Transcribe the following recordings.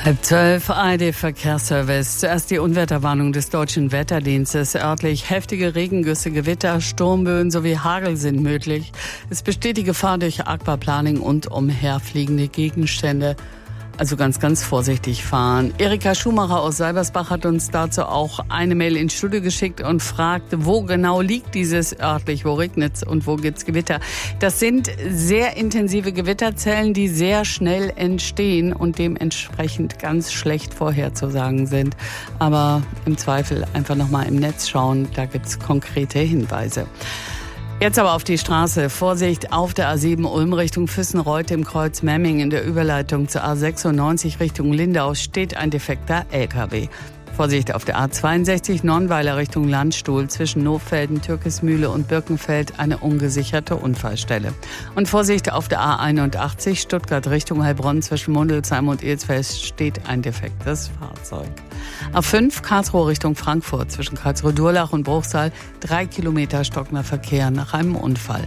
11:30 ARD-Verkehrsservice. Zuerst die Unwetterwarnung des Deutschen Wetterdienstes. Örtlich heftige Regengüsse, Gewitter, Sturmböen sowie Hagel sind möglich. Es besteht die Gefahr durch Aquaplaning und umherfliegende Gegenstände. Also ganz, ganz vorsichtig fahren. Erika Schumacher aus Seibersbach hat uns dazu auch eine Mail ins Studio geschickt und fragt, wo genau liegt dieses örtlich, wo regnet's und wo gibt's Gewitter? Das sind sehr intensive Gewitterzellen, die sehr schnell entstehen und dementsprechend ganz schlecht vorherzusagen sind. Aber im Zweifel einfach nochmal im Netz schauen, da gibt's konkrete Hinweise. Jetzt aber auf die Straße. Vorsicht auf der A7 Ulm Richtung Füssenreuth im Kreuz Memming. In der Überleitung zur A96 Richtung Lindau steht ein defekter LKW. Vorsicht auf der A62 Nonnweiler Richtung Landstuhl zwischen Nohfelden, Türkismühle und Birkenfeld eine ungesicherte Unfallstelle. Und Vorsicht auf der A81 Stuttgart Richtung Heilbronn zwischen Mundelsheim und Ilsfeld steht ein defektes Fahrzeug. A5 Karlsruhe Richtung Frankfurt zwischen Karlsruhe-Durlach und Bruchsal 3 Kilometer stockender Verkehr nach einem Unfall.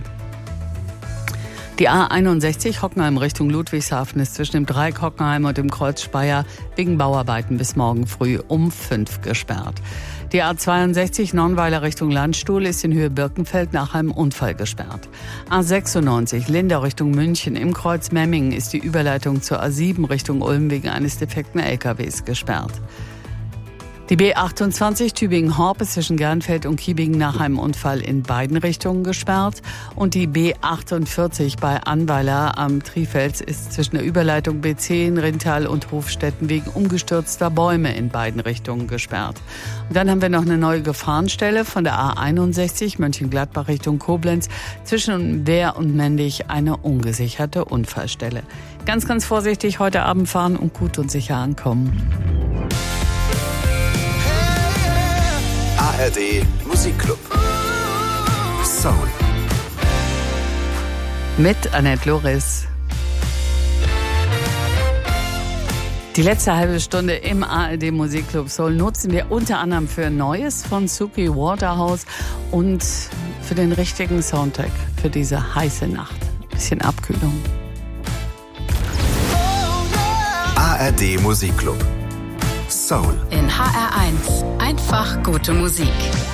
Die A61 Hockenheim Richtung Ludwigshafen ist zwischen dem Dreieck Hockenheim und dem Kreuz Speyer wegen Bauarbeiten bis morgen früh um 5 gesperrt. Die A62 Nonnweiler Richtung Landstuhl ist in Höhe Birkenfeld nach einem Unfall gesperrt. A96 Lindau Richtung München im Kreuz Memmingen ist die Überleitung zur A7 Richtung Ulm wegen eines defekten LKWs gesperrt. Die B28 Tübingen-Horb ist zwischen Gernfeld und Kiebingen nach einem Unfall in beiden Richtungen gesperrt. Und die B48 bei Annweiler am Trifels ist zwischen der Überleitung B10, Rintal und Hofstetten wegen umgestürzter Bäume in beiden Richtungen gesperrt. Und dann haben wir noch eine neue Gefahrenstelle von der A61 Mönchengladbach Richtung Koblenz zwischen Wehr und Mendig eine ungesicherte Unfallstelle. Ganz, ganz vorsichtig heute Abend fahren und gut und sicher ankommen. ARD Musikclub. Soul. Mit Annette Loris. Die letzte halbe Stunde im ARD Musikclub Soul nutzen wir unter anderem für Neues von Suki Waterhouse und für den richtigen Soundtrack für diese heiße Nacht. Bisschen Abkühlung. ARD Musikclub. Soul. In HR1 einfach gute Musik.